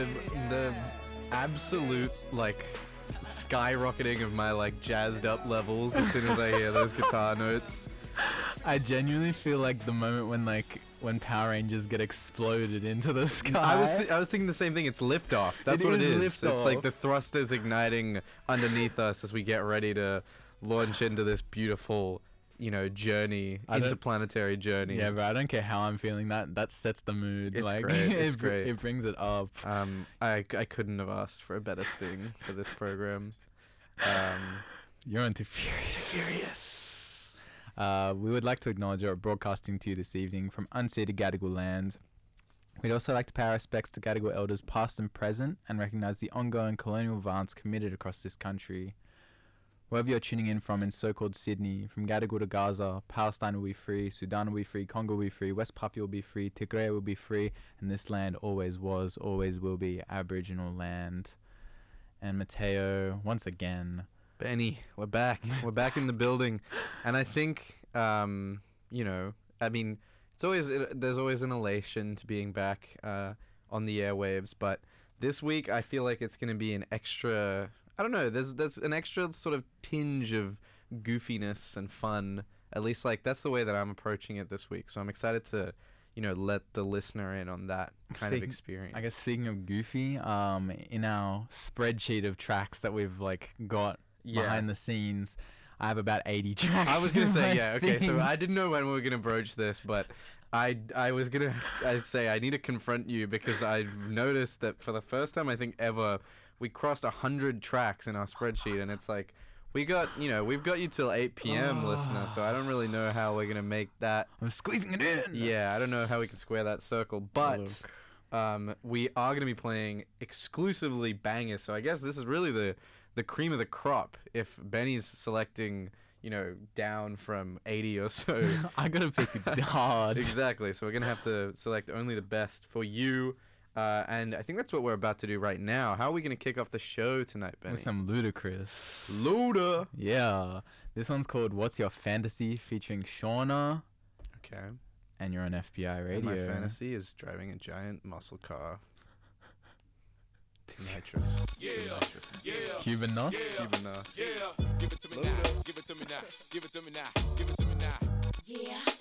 The absolute like skyrocketing of my like jazzed up levels as soon as I hear those guitar notes. I genuinely feel like the moment when Power Rangers get exploded into the sky. I was thinking the same thing. It's liftoff. That's what it is. It's like the thrusters igniting underneath us as we get ready to launch into this beautiful, journey, interplanetary journey. Yeah, but I don't care how I'm feeling. That sets the mood. It's great. It's great. It brings it up. I couldn't have asked for a better sting for this program. You're into Furious. We would like to acknowledge our broadcasting to you this evening from unceded Gadigal land. We'd also like to pay our respects to Gadigal elders past and present and recognise the ongoing colonial violence committed across this country. Wherever you're tuning in from so-called Sydney, from Gadigal to Gaza, Palestine will be free, Sudan will be free, Congo will be free, West Papua will be free, Tigray will be free, and this land always was, always will be Aboriginal land. And Mateo, once again... Benny, we're back. We're back in the building. And I think, there's always an elation to being back on the airwaves, but this week I feel like it's going to be an extra... I don't know, there's an extra sort of tinge of goofiness and fun. At least, that's the way that I'm approaching it this week. So I'm excited to, let the listener in on that kind of experience. I guess speaking of goofy, in our spreadsheet of tracks that we've, got behind the scenes, I have about 80 tracks. I was going to say, okay, so I didn't know when we were going to broach this, but I was going to say I need to confront you because I've noticed that for the first time, I think ever, we crossed 100 tracks in our spreadsheet, and it's like, we've got you till 8 p.m., listener, so I don't really know how we're going to make that. I'm squeezing it in. Yeah, I don't know how we can square that circle, but we are going to be playing exclusively bangers, so I guess this is really the cream of the crop if Benny's selecting, down from 80 or so. I got to pick it hard. Exactly, so we're going to have to select only the best for you. And I think that's what we're about to do right now. How are we going to kick off the show tonight, Benny? With some Ludacris. Luda! Yeah. This one's called What's Your Fantasy featuring Shauna. Okay. And you're on FBI Radio. And my fantasy is driving a giant muscle car. Too nitrous. Cuban Nos? Cuban Nos. Yeah. Give it to me now. Give it to me now. Give it to me now. Give it to me now. Yeah.